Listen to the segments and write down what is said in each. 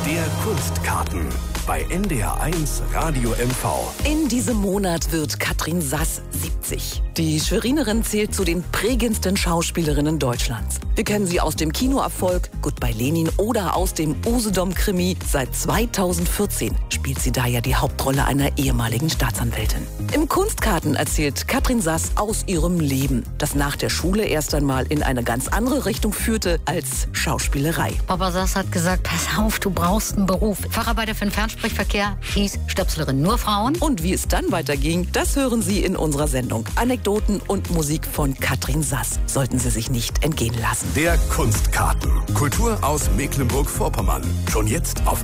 Der Kunstkarten bei NDR1 Radio MV. In diesem Monat wird Katrin Sass 70. Die Schwerinerin zählt zu den prägendsten Schauspielerinnen Deutschlands. Wir kennen sie aus dem Kinoerfolg Goodbye Lenin oder aus dem Usedom-Krimi. Seit 2014 spielt sie da ja die Hauptrolle einer ehemaligen Staatsanwältin. Im Kunstkarten erzählt Katrin Sass aus ihrem Leben, das nach der Schule erst einmal in eine ganz andere Richtung führte als Schauspielerei. Papa Sass hat gesagt, pass auf, du brauchst einen Beruf. Facharbeiter für den Fernsprechverkehr hieß Stöpslerin nur Frauen. Und wie es dann weiterging, das hören Sie in unserer Sendung. Anekdoten und Musik von Katrin Sass sollten Sie sich nicht entgehen lassen. Der Kunstkarten. Kultur aus Mecklenburg-Vorpommern. Schon jetzt auf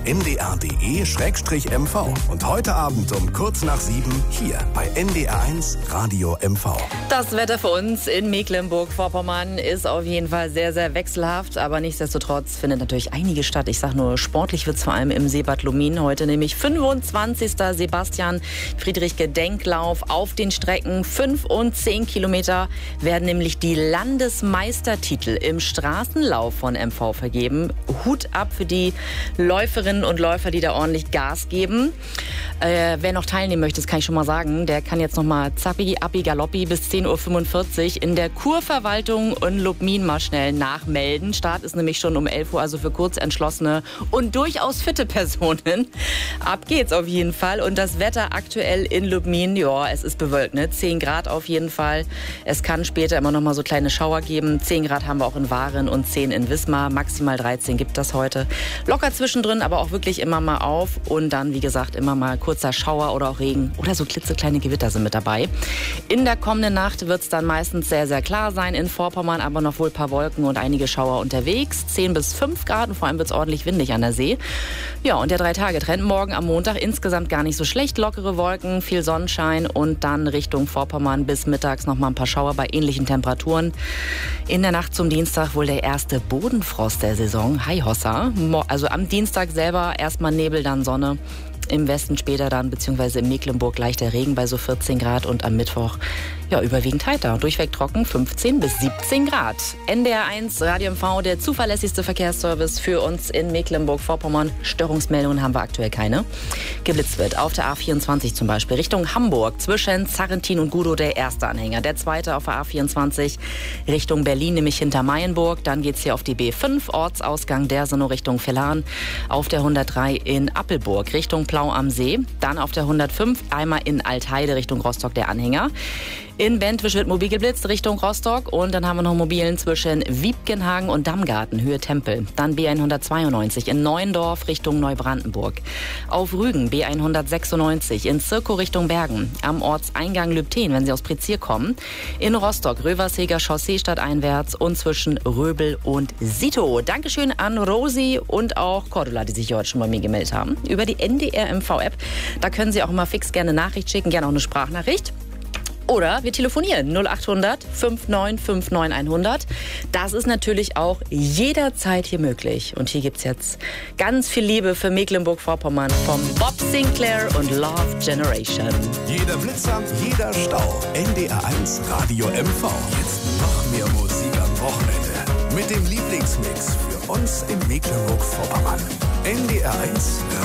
ndr.de/mv. Und heute Abend um kurz nach 7 hier bei NDR1 Radio MV. Das Wetter für uns in Mecklenburg-Vorpommern ist auf jeden Fall sehr, sehr wechselhaft. Aber nichtsdestotrotz findet natürlich einiges statt. Ich sage nur, sportlich wird es vor allem im Seebad Lumin. Heute nämlich 25. Sebastian-Friedrich-Gedenklauf auf den Strecken 5 und 10 Kilometer werden nämlich die Landesmeistertitel im Straßenlauf von MV vergeben. Hut ab für die Läuferinnen und Läufer, die da ordentlich Gas geben. Wer noch teilnehmen möchte, das kann ich schon mal sagen, der kann jetzt noch mal zappi, appi, galoppi bis 10.45 Uhr in der Kurverwaltung in Lubmin mal schnell nachmelden. Start ist nämlich schon um 11 Uhr, also für kurzentschlossene und durchaus fitte Personen. Ab geht's auf jeden Fall. Und das Wetter aktuell in Lubmin, ja, es ist bewölkt, ne? 10 Grad auf jeden Fall. Es kann später immer noch mal so kleine Schauer geben. 10 Grad haben wir auch in Waren und 10 in Wismar. Maximal 13 gibt das heute. Locker zwischendrin, aber auch wirklich immer mal auf. Und dann, wie gesagt, immer mal kurzer Schauer oder auch Regen oder so klitzekleine Gewitter sind mit dabei. In der kommenden Nacht wird es dann meistens sehr, sehr klar sein in Vorpommern, aber noch wohl ein paar Wolken und einige Schauer unterwegs. 10 bis 5 Grad und vor allem wird es ordentlich windig an der See. Ja, und der 3-Tage-Trend morgen am Montag insgesamt gar nicht so schlecht. Lockere Wolken, viel Sonnenschein und dann Richtung Vorpommern bis mittags noch mal ein paar Schauer bei ähnlichen Temperaturen. In der Nacht zum Dienstag wohl der erste Bodenfrost der Saison. Hi Hossa. Also am Dienstag selber erstmal Nebel, dann Sonne. Im Westen später dann, beziehungsweise in Mecklenburg leichter Regen bei so 14 Grad und am Mittwoch ja überwiegend heiter. Durchweg trocken 15 bis 17 Grad. NDR1 Radio MV, der zuverlässigste Verkehrsservice für uns in Mecklenburg-Vorpommern. Störungsmeldungen haben wir aktuell keine. Geblitzt wird auf der A24 zum Beispiel Richtung Hamburg zwischen Zarrentin und Gudow der erste Anhänger. Der zweite auf der A24 Richtung Berlin, nämlich hinter Mayenburg. Dann geht's hier auf die B5, Ortsausgang der Sonne Richtung Vellan. Auf der 103 in Appelburg Richtung Plau am See. Dann auf der 105 einmal in Altheide Richtung Rostock der Anhänger. In Bentwisch wird mobil geblitzt Richtung Rostock und dann haben wir noch mobilen zwischen Wiebkenhagen und Dammgarten, Höhe Tempel. Dann B192 in Neuendorf Richtung Neubrandenburg. Auf Rügen B196 in Zirkow Richtung Bergen. Am Ortseingang Lübten, wenn Sie aus Prezier kommen. In Rostock Röversheger Chaussee stadteinwärts und zwischen Röbel und Sito. Dankeschön an Rosi und auch Cordula, die sich heute schon bei mir gemeldet haben. Über die NDR MV-App. Da können Sie auch immer fix gerne Nachricht schicken, gerne auch eine Sprachnachricht. Oder wir telefonieren 0800 5959 100. Das ist natürlich auch jederzeit hier möglich. Und hier gibt's jetzt ganz viel Liebe für Mecklenburg-Vorpommern vom Bob Sinclair und Love Generation. Jeder Blitzer, jeder Stau. NDR1 Radio MV. Jetzt noch mehr Musik am Wochenende. Mit dem Lieblingsmix für uns in Mecklenburg-Vorpommern. NDR1 Radio